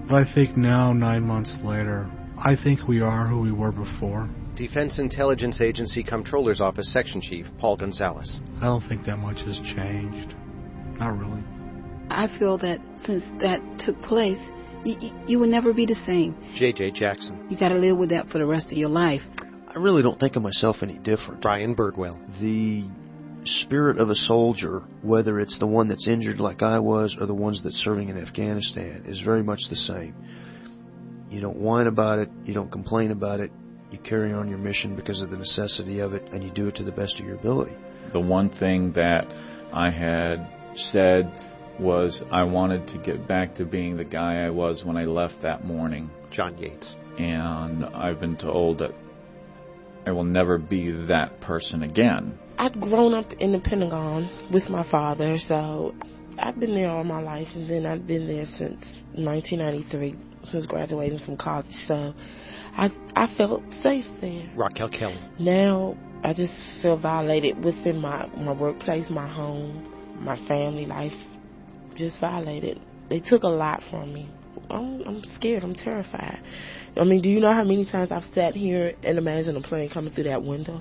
But I think now, 9 months later, I think we are who we were before. Defense Intelligence Agency Comptroller's Office Section Chief Paul Gonzalez. I don't think that much has changed. Not really. I feel that since that took place, you will never be the same. J.J. Jackson. You got to live with that for the rest of your life. I really don't think of myself any different. Brian Birdwell. The spirit of a soldier, whether it's the one that's injured like I was or the ones that's serving in Afghanistan, is very much the same. You don't whine about it. You don't complain about it. You carry on your mission because of the necessity of it, and you do it to the best of your ability. The one thing that I had said was I wanted to get back to being the guy I was when I left that morning. John Yates. And I've been told that I will never be that person again. I'd grown up in the Pentagon with my father, so I've been there all my life, and then I've been there since 1993, since graduating from college, so I felt safe there. Raquel Kelly. Now I just feel violated within my workplace, my home, my family life, just violated. They took a lot from me. I'm scared. I'm terrified. I mean, do you know how many times I've sat here and imagined a plane coming through that window?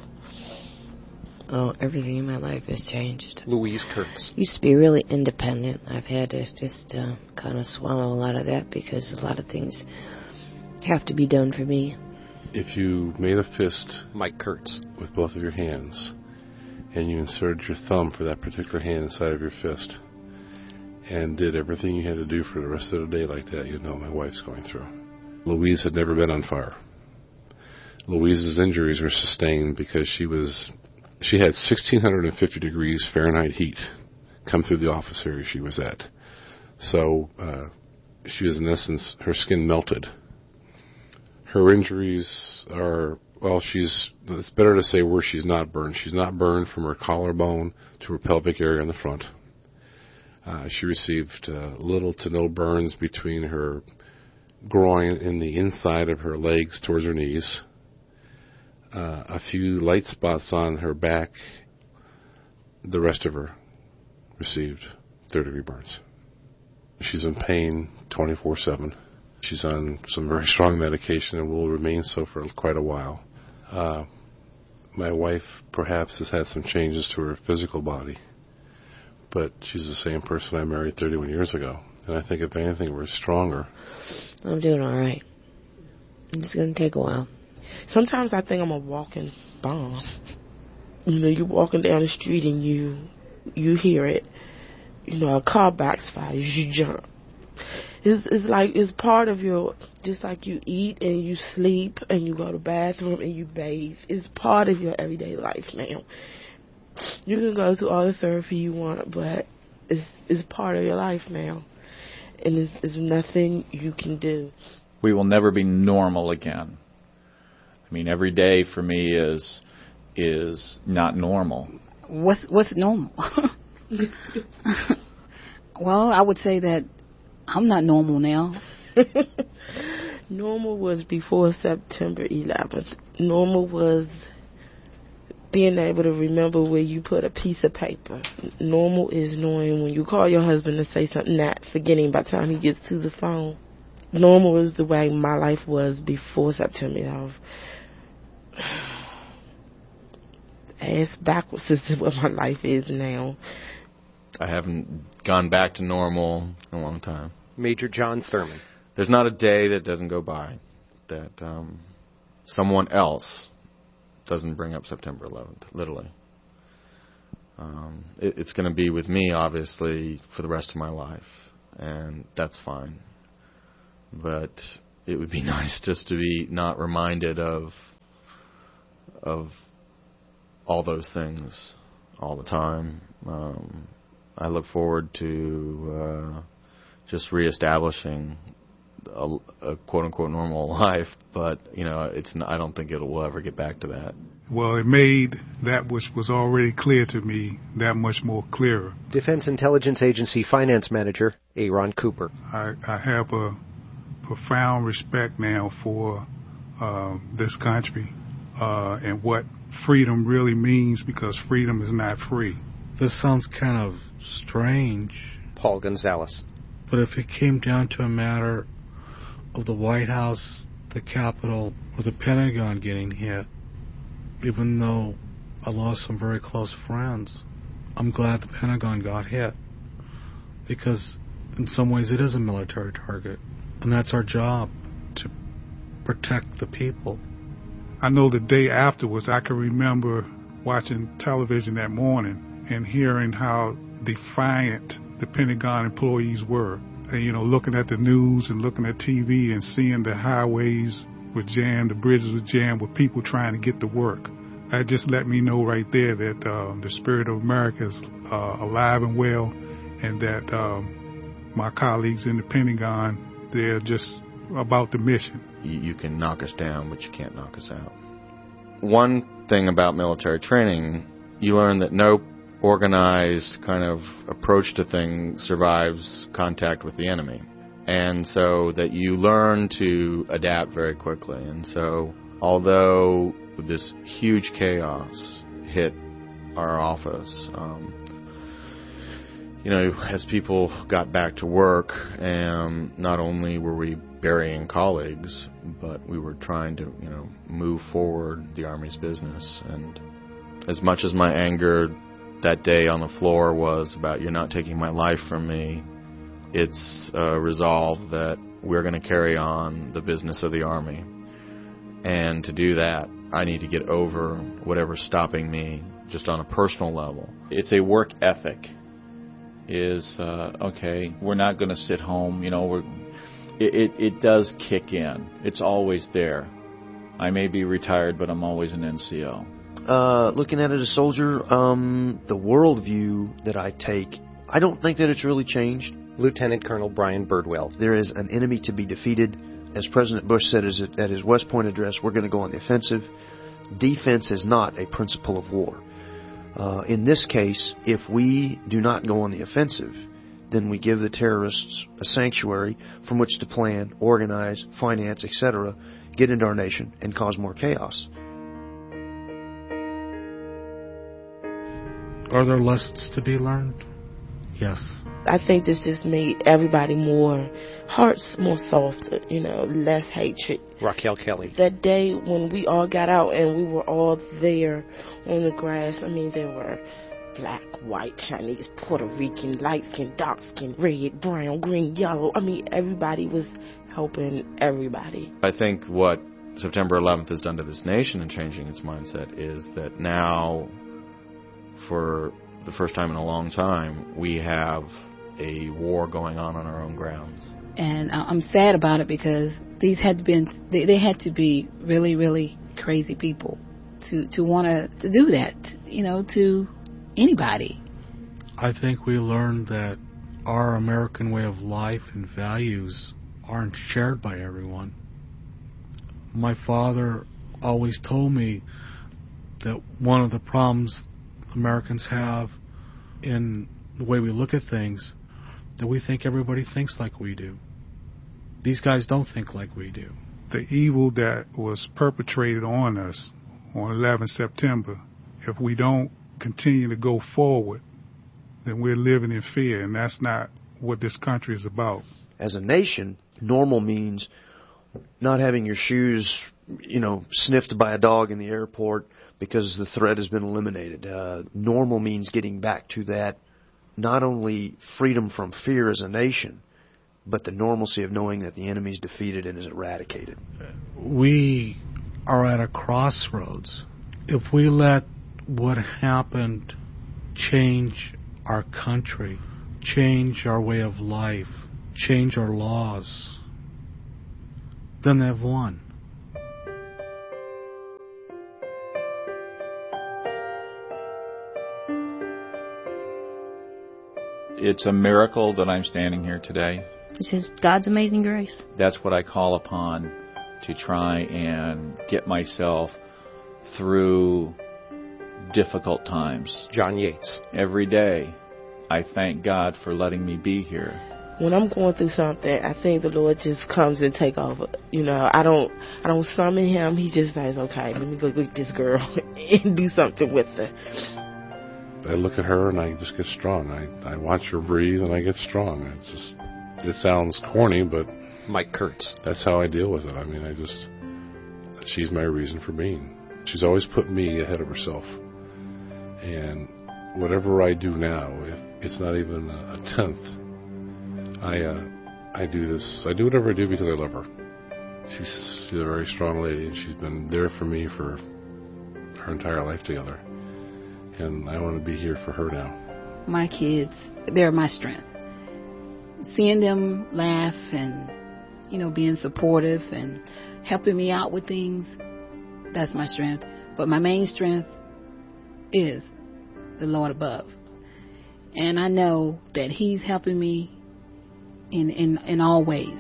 Oh, everything in my life has changed. Louise Kurtz. Used to be really independent. I've had to just kind of swallow a lot of that because a lot of things have to be done for me. If you made a fist, Mike Kurtz, with both of your hands, and you inserted your thumb for that particular hand inside of your fist, and did everything you had to do for the rest of the day like that, you'd know what my wife's going through. Louise had never been on fire. Louise's injuries were sustained because she had 1,650 degrees Fahrenheit heat come through the office area she was at. So she was, in essence, her skin melted. Her injuries are, well, it's better to say where she's not burned. She's not burned from her collarbone to her pelvic area in the front. She received little to no burns between her groin and the inside of her legs towards her knees. A few light spots on her back. The rest of her received third-degree burns. She's in pain 24/7. She's on some very strong medication and will remain so for quite a while. My wife perhaps has had some changes to her physical body, but she's the same person I married 31 years ago. And I think, if anything, we're stronger. I'm doing all right. It's going to take a while. Sometimes I think I'm a walking bomb. You know, you're walking down the street and you hear it. You know, a car backfires, you jump. It's like, it's part of your, just like you eat and you sleep and you go to the bathroom and you bathe. It's part of your everyday life now. You can go to all the therapy you want, but it's part of your life now. And there's nothing you can do. We will never be normal again. I mean, every day for me is not normal. What's normal? Well, I would say that I'm not normal now. Normal was before September 11th. Normal was being able to remember where you put a piece of paper. Normal is knowing when you call your husband to say something, not forgetting by the time he gets to the phone. Normal is the way my life was before September 11th. Ass backwards is what my life is now. I haven't gone back to normal in a long time. Major John Thurman. There's not a day that doesn't go by that someone else doesn't bring up September 11th, literally. It's going to be with me, obviously, for the rest of my life, and that's fine. But it would be nice just to be not reminded of all those things all the time. I look forward to just reestablishing a quote-unquote normal life, but I don't think will ever get back to that. Well, it made that which was already clear to me that much more clearer. Defense Intelligence Agency Finance Manager Aaron Cooper. I have a profound respect now for this country and what freedom really means, because freedom is not free. This sounds kind of strange. Paul Gonzalez. But if it came down to a matter of the White House, the Capitol, or the Pentagon getting hit, even though I lost some very close friends, I'm glad the Pentagon got hit, because in some ways it is a military target, and that's our job, to protect the people. I know the day afterwards, I can remember watching television that morning and hearing how defiant the Pentagon employees were. And, you know, looking at the news and looking at TV and seeing the highways were jammed, the bridges were jammed with people trying to get to work. That just let me know right there that the spirit of America is alive and well, and that my colleagues in the Pentagon, they're just about the mission. You can knock us down, but you can't knock us out. One thing about military training, you learn that no organized kind of approach to things survives contact with the enemy. And so that you learn to adapt very quickly. And so although this huge chaos hit our office, you know, as people got back to work, and not only were we burying colleagues, but we were trying to, you know, move forward the Army's business. And as much as my anger that day on the floor was about, you're not taking my life from me, it's a resolve that we're going to carry on the business of the Army. And to do that, I need to get over whatever's stopping me just on a personal level. It's a work ethic. Is okay, we're not going to sit home, you know, it does kick in. It's always there. I may be retired, but I'm always an NCO. Looking at it as a soldier, the worldview that I take, I don't think that it's really changed. Lieutenant Colonel Brian Birdwell. There is an enemy to be defeated. As President Bush said at his West Point address, we're going to go on the offensive. Defense is not a principle of war. In this case, if we do not go on the offensive, then we give the terrorists a sanctuary from which to plan, organize, finance, etc., get into our nation, and cause more chaos. Are there lessons to be learned? Yes. I think this just made everybody hearts more softer, you know, less hatred. Raquel Kelly. That day when we all got out and we were all there on the grass, I mean, there were black, white, Chinese, Puerto Rican, light skin, dark skin, red, brown, green, yellow. I mean, everybody was helping everybody. I think what September 11th has done to this nation in changing its mindset is that now, for the first time in a long time, we have a war going on our own grounds. And I'm sad about it because these had to be really, really crazy people to want to do that, you know, to anybody. I think we learned that our American way of life and values aren't shared by everyone. My father always told me that one of the problems Americans have in the way we look at things, that we think everybody thinks like we do. These guys don't think like we do. The evil that was perpetrated on us on 11 September, if we don't continue to go forward, then we're living in fear, and that's not what this country is about. As a nation, normal means not having your shoes, you know, sniffed by a dog in the airport because the threat has been eliminated. Normal means getting back to that, not only freedom from fear as a nation, but the normalcy of knowing that the enemy is defeated and is eradicated. We are at a crossroads. If we let what happened change our country, change our way of life, change our laws, then they've won. It's a miracle that I'm standing here today. It's just God's amazing grace. That's what I call upon to try and get myself through difficult times. John Yates. Every day, I thank God for letting me be here. When I'm going through something, I think the Lord just comes and take over. You know, I don't summon him. He just says, okay, let me go get this girl and do something with her. I look at her and I just get strong. I watch her breathe and I get strong. It sounds corny, but Mike Kurtz. That's how I deal with it. I mean, she's my reason for being. She's always put me ahead of herself. And whatever I do now, if it's not even a tenth, I do this. I do whatever I do because I love her. She's a very strong lady, and she's been there for me for our entire life together. And I want to be here for her now. My kids, they're my strength. Seeing them laugh and, being supportive and helping me out with things, that's my strength. But my main strength is the Lord above. And I know that He's helping me in all ways.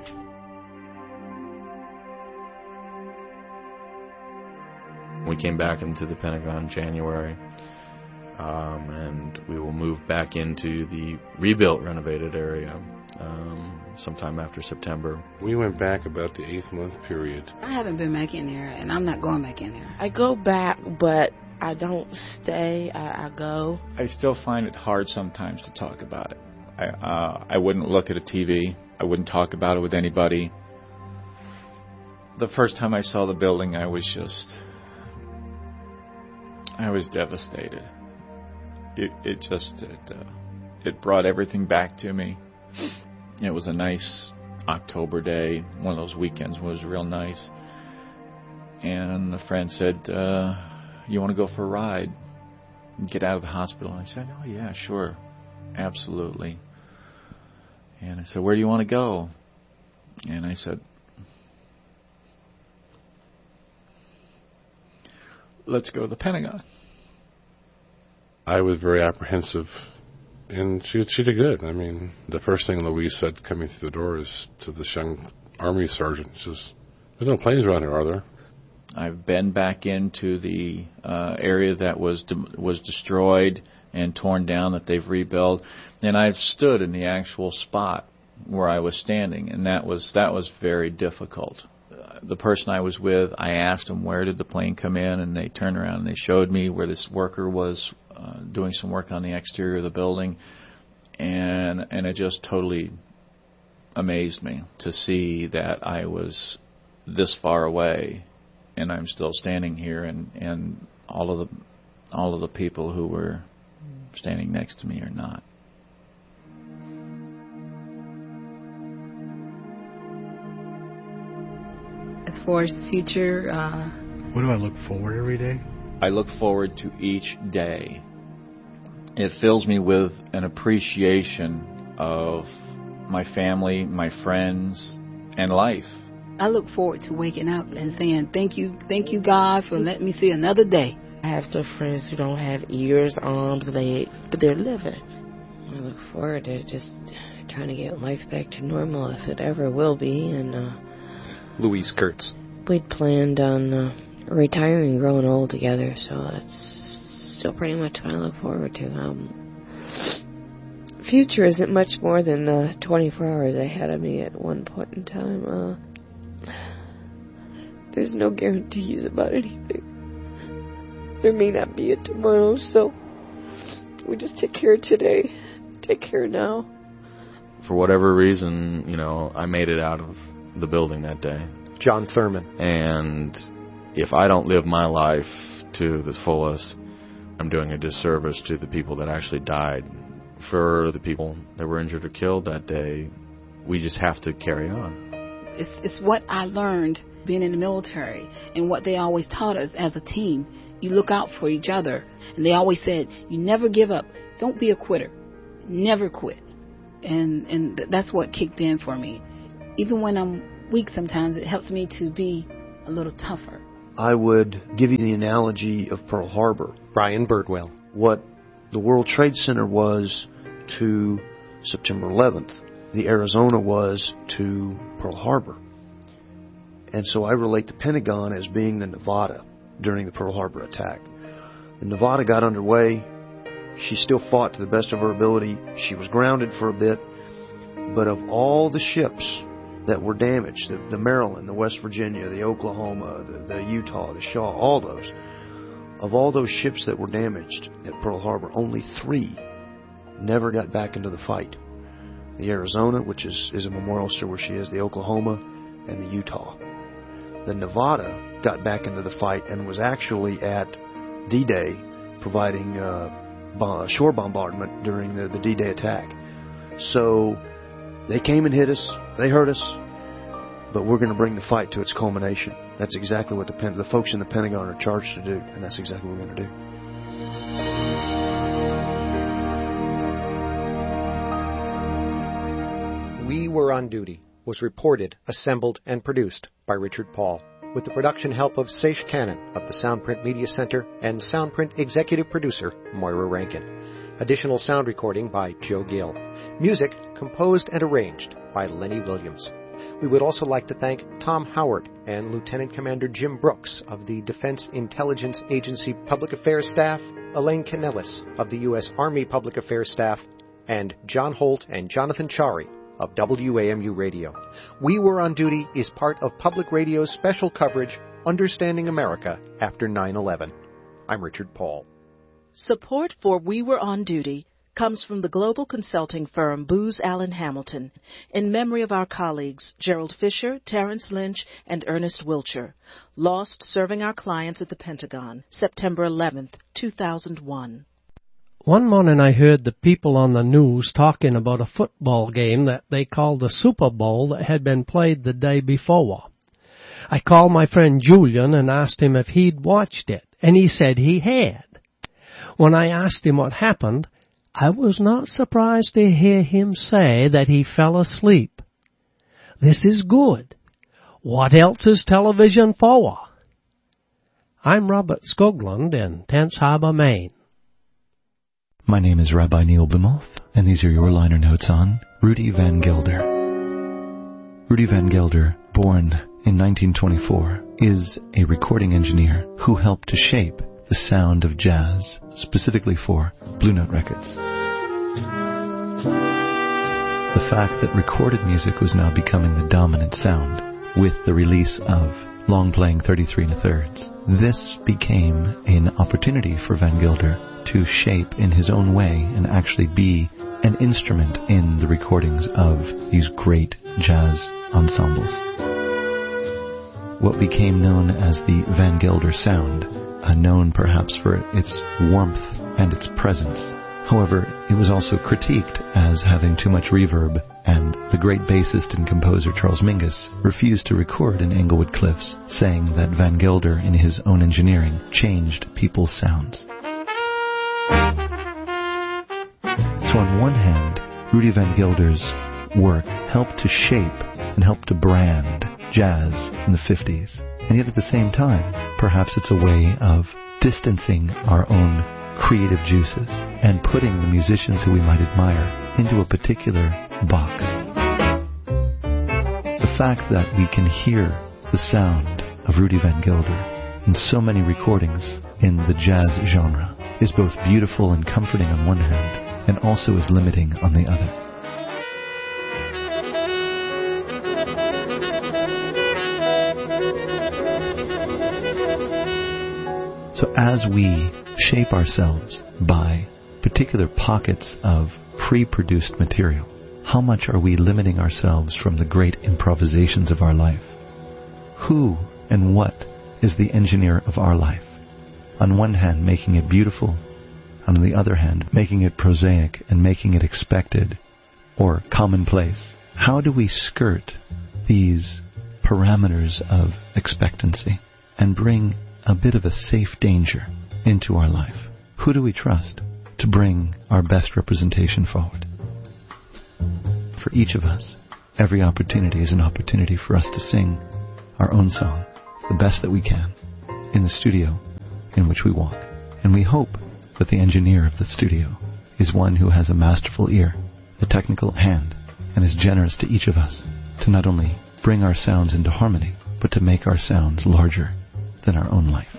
We came back into the Pentagon in January, and we will move back into the rebuilt, renovated area sometime after September. We went back about the 8th-month period. I haven't been back in there, and I'm not going back in there. I go back, but I don't stay. I go. I still find it hard sometimes to talk about it. I wouldn't look at a TV. I wouldn't talk about it with anybody. The first time I saw the building, I was devastated. It brought everything back to me. It was a nice October day. One of those weekends was real nice. And a friend said, you want to go for a ride and get out of the hospital? And I said, oh, yeah, sure. Absolutely. And I said, where do you want to go? And I said, let's go to the Pentagon. I was very apprehensive, and she did good. I mean, the first thing Louise said coming through the door is to this young Army sergeant, she says, there's no planes around here, are there? I've been back into the area that was destroyed and torn down that they've rebuilt, and I've stood in the actual spot where I was standing, and that was very difficult. The person I was with, I asked them where did the plane come in, and they turned around and they showed me where this worker was doing some work on the exterior of the building, and it just totally amazed me to see that I was this far away and I'm still standing here, and all of the people who were standing next to me are not. As far as the future, what do I look forward every day? I look forward to each day. It fills me with an appreciation of my family, my friends, and life. I look forward to waking up and saying, thank you, God, for letting me see another day. I have some friends who don't have ears, arms, legs, but they're living. I look forward to just trying to get life back to normal, if it ever will be. And Louise Kurtz. We'd planned on retiring, growing old together, so that's still pretty much what I look forward to. Future isn't much more than 24 hours ahead of me at one point in time. There's no guarantees about anything. There may not be a tomorrow, so we just take care of today. Take care now. For whatever reason, I made it out of the building that day. John Thurman. And if I don't live my life to the fullest, I'm doing a disservice to the people that actually died. For the people that were injured or killed that day, we just have to carry on. It's what I learned being in the military, and what they always taught us as a team. You look out for each other. And they always said, you never give up. Don't be a quitter. Never quit. And that's what kicked in for me. Even when I'm weak sometimes, it helps me to be a little tougher. I would give you the analogy of Pearl Harbor. Brian Birdwell. What the World Trade Center was to September 11th, the Arizona was to Pearl Harbor. And so I relate the Pentagon as being the Nevada during the Pearl Harbor attack. The Nevada got underway. She still fought to the best of her ability. She was grounded for a bit. But of all the ships that were damaged, the Maryland, the West Virginia, the Oklahoma, the Utah, the Shaw, all those, of all those ships that were damaged at Pearl Harbor, only 3 never got back into the fight. The Arizona, which is a memorial to where she is, the Oklahoma, and the Utah. The Nevada got back into the fight and was actually at D-Day providing shore bombardment during the D-Day attack. So they came and hit us, they hurt us, but we're going to bring the fight to its culmination. That's exactly what the folks in the Pentagon are charged to do, and that's exactly what we're going to do. We Were on Duty was reported, assembled, and produced by Richard Paul, with the production help of Seish Cannon of the Soundprint Media Center and Soundprint executive producer Moira Rankin. Additional sound recording by Joe Gill. Music composed and arranged by Lenny Williams. We would also like to thank Tom Howard and Lieutenant Commander Jim Brooks of the Defense Intelligence Agency Public Affairs Staff, Elaine Kanellis of the U.S. Army Public Affairs Staff, and John Holt and Jonathan Chari of WAMU Radio. We Were on Duty is part of Public Radio's special coverage, Understanding America After 9/11. I'm Richard Paul. Support for We Were on Duty comes from the global consulting firm Booz Allen Hamilton, in memory of our colleagues Gerald Fisher, Terrence Lynch, and Ernest Wiltshire, lost serving our clients at the Pentagon, September 11th, 2001. One morning I heard the people on the news talking about a football game that they called the Super Bowl that had been played the day before. I called my friend Julian and asked him if he'd watched it, and he said he had. When I asked him what happened, I was not surprised to hear him say that he fell asleep. This is good. What else is television for? I'm Robert Skoglund in Tense Harbor, Maine. My name is Rabbi Neil Blumoff, and these are your liner notes on Rudy Van Gelder. Rudy Van Gelder, born in 1924, is a recording engineer who helped to shape the sound of jazz, specifically for Blue Note Records. The fact that recorded music was now becoming the dominant sound with the release of long-playing 33 1/3, this became an opportunity for Van Gelder to shape in his own way and actually be an instrument in the recordings of these great jazz ensembles. What became known as the Van Gelder sound, known perhaps for its warmth and its presence. However, it was also critiqued as having too much reverb, and the great bassist and composer Charles Mingus refused to record in Englewood Cliffs, saying that Van Gelder, in his own engineering, changed people's sounds. So on one hand, Rudy Van Gelder's work helped to shape and helped to brand jazz in the 50s. And yet at the same time, perhaps it's a way of distancing our own creative juices and putting the musicians who we might admire into a particular box. The fact that we can hear the sound of Rudy Van Gelder in so many recordings in the jazz genre is both beautiful and comforting on one hand, and also is limiting on the other. So as we shape ourselves by particular pockets of pre-produced material, how much are we limiting ourselves from the great improvisations of our life? Who and what is the engineer of our life? On one hand, making it beautiful, on the other hand, making it prosaic and making it expected or commonplace. How do we skirt these parameters of expectancy and bring a bit of a safe danger into our life? Who do we trust to bring our best representation forward? For each of us, every opportunity is an opportunity for us to sing our own song, the best that we can, in the studio in which we walk. And we hope that the engineer of the studio is one who has a masterful ear, a technical hand, and is generous to each of us to not only bring our sounds into harmony, but to make our sounds larger than our own life.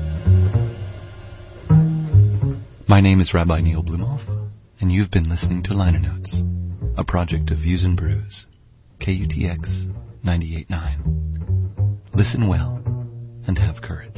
My name is Rabbi Neil Blumoff, and you've been listening to Liner Notes, a project of Views and Brews, KUTX 98.9. Listen well and have courage.